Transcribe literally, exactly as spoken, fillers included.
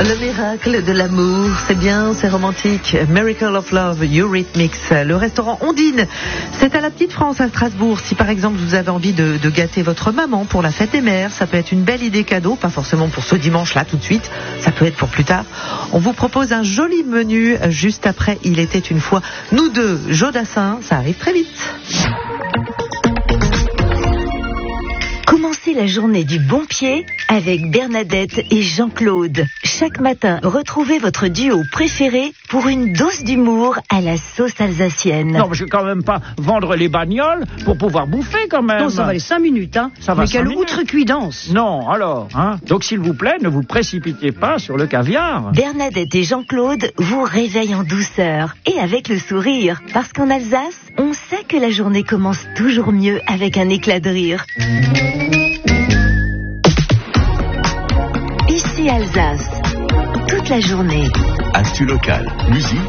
Le miracle de l'amour, c'est bien, c'est romantique. Miracle of Love, Eurythmics. Le restaurant Ondine, c'est à la Petite France à Strasbourg. Si par exemple vous avez envie de, de gâter votre maman pour la fête des mères, ça peut être une belle idée cadeau, pas forcément pour ce dimanche-là tout de suite, ça peut être pour plus tard. On vous propose un joli menu juste après Il était une fois. Nous deux, Jodassin, ça arrive très vite. Commencez la journée du bon pied avec Bernadette et Jean-Claude. Chaque matin, retrouvez votre duo préféré pour une dose d'humour à la sauce alsacienne. Non, mais je vais quand même pas vendre les bagnoles pour pouvoir bouffer quand même. Non, ça va les cinq minutes, hein. Ça va mais quelle cinq minutes. outrecuidance. Non, alors, hein. Donc s'il vous plaît, ne vous précipitez pas sur le caviar. Bernadette et Jean-Claude vous réveillent en douceur et avec le sourire. Parce qu'en Alsace, on sait que la journée commence toujours mieux avec un éclat de rire. Ici Alsace, toute la journée. Actu locale, musique